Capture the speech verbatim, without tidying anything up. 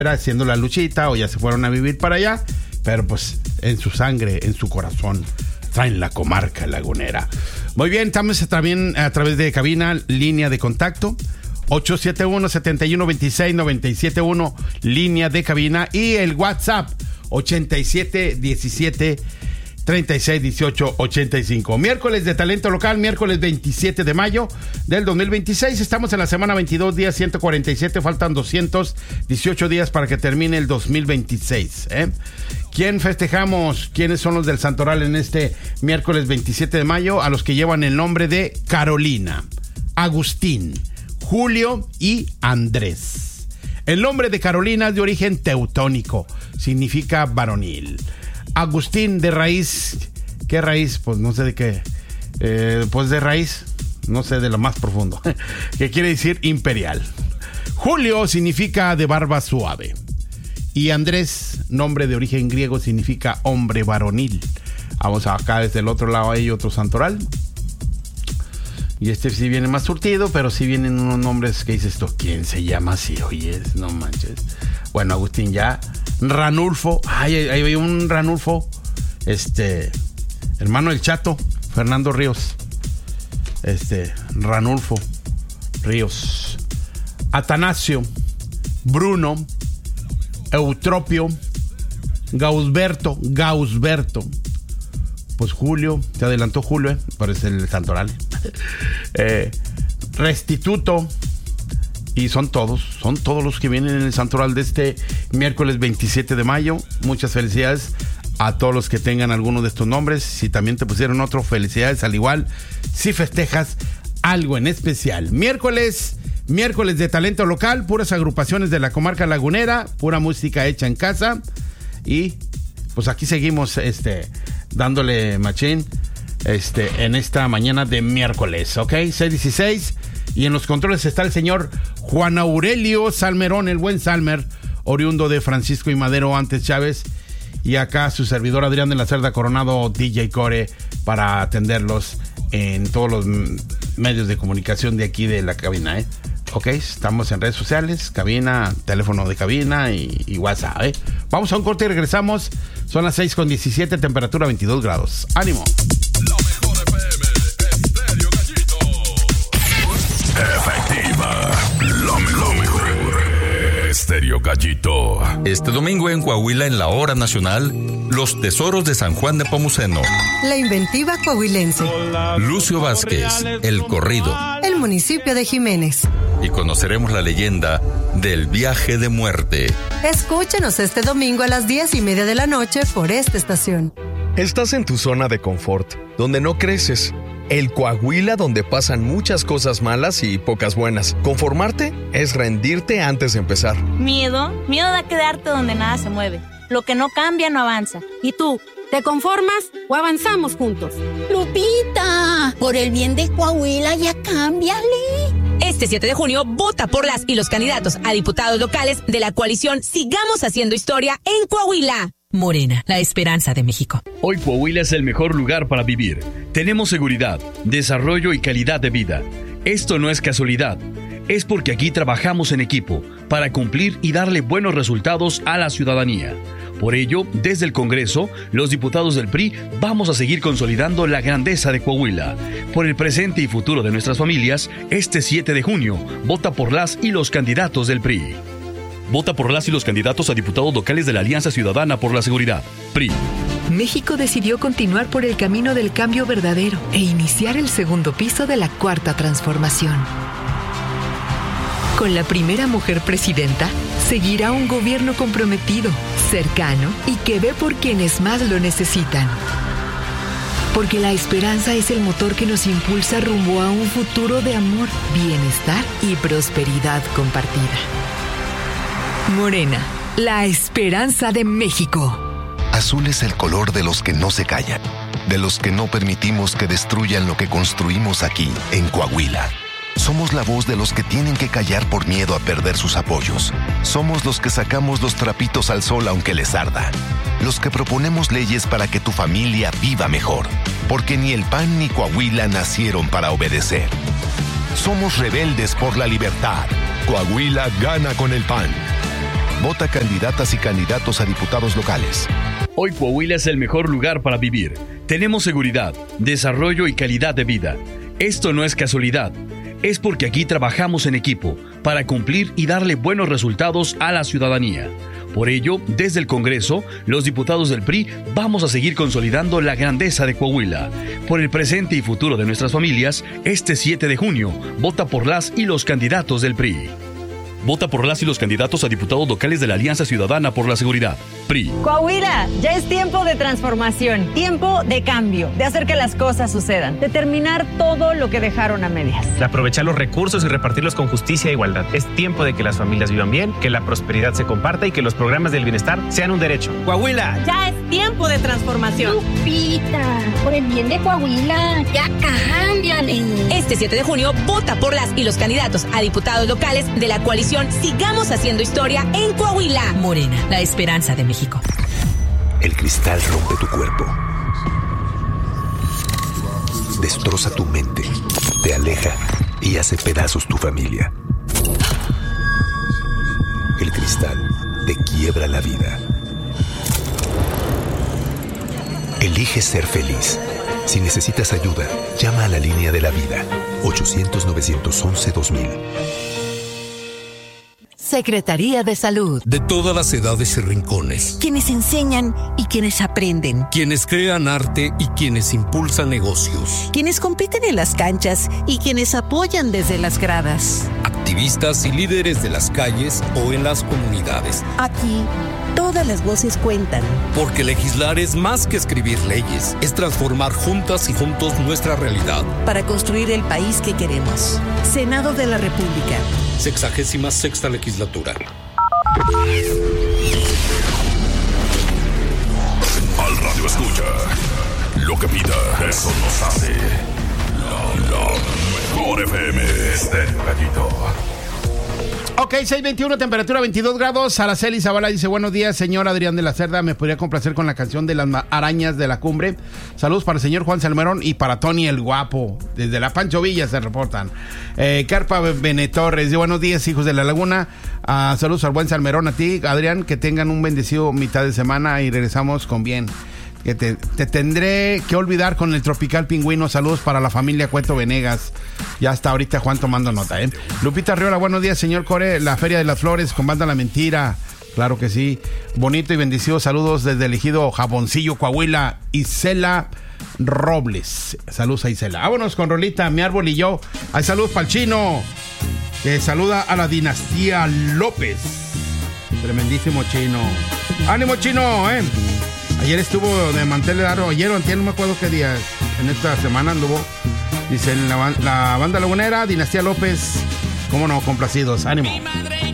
haciendo la luchita o ya se fueron a vivir para allá, pero pues en su sangre, en su corazón, traen la comarca lagunera. Muy bien, estamos también a través de cabina, línea de contacto, ocho siete uno, siete uno dos seis, nueve siete uno, línea de cabina, y el WhatsApp, ochenta y siete diecisiete treinta y seis dieciocho ochenta y cinco. Miércoles de talento local, miércoles veintisiete de mayo del dos mil veintiséis. Estamos en la semana veintidós, día ciento cuarenta y siete. Faltan doscientos dieciocho días para que termine el dos mil veintiséis. ¿eh? ¿Quién festejamos? ¿Quiénes son los del Santoral en este miércoles veintisiete de mayo? A los que llevan el nombre de Carolina, Agustín, Julio y Andrés. El nombre de Carolina es de origen teutónico, significa varonil. Agustín, de raíz, ¿qué raíz? Pues no sé de qué, eh, pues de raíz, no sé, de lo más profundo, que quiere decir imperial. Julio significa de barba suave. Y Andrés, nombre de origen griego, significa hombre varonil. Vamos acá desde el otro lado, hay otro santoral. Y este sí viene más surtido, pero sí vienen unos nombres que dices esto, ¿quién se llama así? Oye, no manches. Bueno, Agustín ya. Ranulfo, ay, ahí hay un Ranulfo, este, hermano del Chato, Fernando Ríos, este, Ranulfo Ríos, Atanasio, Bruno, Eutropio, Gausberto, Gausberto, pues Julio, te adelantó Julio, eh, parece el santoral, eh, Restituto. Y son todos, son todos los que vienen en el santoral de este miércoles veintisiete de mayo. Muchas felicidades a todos los que tengan alguno de estos nombres. Si también te pusieron otro, felicidades al igual. Si festejas algo en especial. Miércoles, miércoles de talento local, puras agrupaciones de la comarca lagunera, pura música hecha en casa. Y pues aquí seguimos este, dándole machín este, en esta mañana de miércoles, ¿ok? seis dieciséis. Y en los controles está el señor Juan Aurelio Salmerón, el buen Salmer, oriundo de Francisco y Madero, antes Chávez. Y acá su servidor Adrián de la Cerda Coronado, D J Core, para atenderlos en todos los medios de comunicación de aquí de la cabina, ¿eh? Ok, estamos en redes sociales, cabina, teléfono de cabina y, y WhatsApp, ¿eh? Vamos a un corte y regresamos. Son las seis con diecisiete, temperatura veintidós grados. ¡Ánimo! Efectiva, lo mejor. Estéreo Gallito. Este domingo en Coahuila, en la hora nacional, los tesoros de San Juan de Pomuceno. La inventiva coahuilense. Lucio Vázquez, el corrido. El municipio de Jiménez. Y conoceremos la leyenda del viaje de muerte. Escúchenos este domingo a las diez y media de la noche por esta estación. Estás en tu zona de confort, donde no creces. El Coahuila donde pasan muchas cosas malas y pocas buenas. Conformarte es rendirte antes de empezar. Miedo, miedo da quedarte donde nada se mueve. Lo que no cambia no avanza. ¿Y tú, te conformas o avanzamos juntos? Lupita, por el bien de Coahuila ya cámbiale. Este siete de junio, vota por las y los candidatos a diputados locales de la coalición Sigamos Haciendo Historia en Coahuila. Morena, la esperanza de México. Hoy Coahuila es el mejor lugar para vivir. Tenemos seguridad, desarrollo y calidad de vida. Esto no es casualidad. Es porque aquí trabajamos en equipo para cumplir y darle buenos resultados a la ciudadanía. Por ello, desde el Congreso, los diputados del P R I vamos a seguir consolidando la grandeza de Coahuila. Por el presente y futuro de nuestras familias, este siete de junio, vota por las y los candidatos del P R I. Vota por las y los candidatos a diputados locales de la Alianza Ciudadana por la Seguridad, P R I. México decidió continuar por el camino del cambio verdadero e iniciar el segundo piso de la Cuarta Transformación. Con la primera mujer presidenta, seguirá un gobierno comprometido, cercano y que ve por quienes más lo necesitan. Porque la esperanza es el motor que nos impulsa rumbo a un futuro de amor, bienestar y prosperidad compartida. Morena, la esperanza de México. Azul es el color de los que no se callan, de los que no permitimos que destruyan lo que construimos aquí, en Coahuila. Somos la voz de los que tienen que callar por miedo a perder sus apoyos. Somos los que sacamos los trapitos al sol aunque les arda. Los que proponemos leyes para que tu familia viva mejor. Porque ni el P A N ni Coahuila nacieron para obedecer. Somos rebeldes por la libertad. Coahuila gana con el P A N. Vota candidatas y candidatos a diputados locales. Hoy Coahuila es el mejor lugar para vivir. Tenemos seguridad, desarrollo y calidad de vida. Esto no es casualidad. Es porque aquí trabajamos en equipo para cumplir y darle buenos resultados a la ciudadanía. Por ello, desde el Congreso, los diputados del P R I vamos a seguir consolidando la grandeza de Coahuila. Por el presente y futuro de nuestras familias, este siete de junio, vota por las y los candidatos del P R I. Vota por las y los candidatos a diputados locales de la Alianza Ciudadana por la Seguridad, P R I. Coahuila, ya es tiempo de transformación, tiempo de cambio, de hacer que las cosas sucedan, de terminar todo lo que dejaron a medias. De aprovechar los recursos y repartirlos con justicia e igualdad. Es tiempo de que las familias vivan bien, que la prosperidad se comparta y que los programas del bienestar sean un derecho. Coahuila. Ya es tiempo de transformación. Lupita, por el bien de Coahuila, ya cámbiale. Este siete de junio, vota por las y los candidatos a diputados locales de la coalición Sigamos Haciendo Historia en Coahuila. Morena, la esperanza de México. El cristal rompe tu cuerpo, destroza tu mente, te aleja y hace pedazos tu familia. El cristal te quiebra la vida. Elige ser feliz. Si necesitas ayuda, llama a la línea de la vida. ochocientos, novecientos once, dos mil. Secretaría de Salud. De todas las edades y rincones. Quienes enseñan y quienes aprenden. Quienes crean arte y quienes impulsan negocios. Quienes compiten en las canchas y quienes apoyan desde las gradas. Activistas y líderes de las calles o en las comunidades. Aquí, todas las voces cuentan. Porque legislar es más que escribir leyes. Es transformar juntas y juntos nuestra realidad. Para construir el país que queremos. Senado de la República. Sexagésima sexta legislatura. Al radio escucha. Lo que pida, eso nos hace. La, la mejor F M. Estéreo Gallito. Ok, seis veintiuno, temperatura veintidós grados. Araceli Zavala dice, buenos días, señor Adrián de la Cerda. ¿Me podría complacer con la canción de las arañas de la cumbre? Saludos para el señor Juan Salmerón y para Tony el Guapo. Desde la Pancho Villa se reportan. Eh, Carpa Benetorres, dice, buenos días, hijos de la laguna. Uh, saludos al buen Salmerón, a ti, Adrián, que tengan un bendecido mitad de semana y regresamos con bien. Que te, te tendré que olvidar con el Tropical Pingüino. Saludos para la familia Cueto Venegas. Ya está ahorita Juan tomando nota, ¿eh? Lupita Riola, buenos días, señor Core. La Feria de las Flores con Banda La Mentira. Claro que sí. Bonito y bendecido saludos desde el ejido Jaboncillo, Coahuila. Isela Robles. Saludos a Isela. Vámonos con Rolita, Mi Árbol y Yo. Hay saludos para el Chino, que saluda a la dinastía López. Tremendísimo Chino. ¡Ánimo, Chino, eh! Ayer estuvo de mantel largo, ayer o antier, no me acuerdo qué día, en esta semana anduvo. Dice la, la banda lagunera, Dinastía López, cómo no, complacidos, ánimo.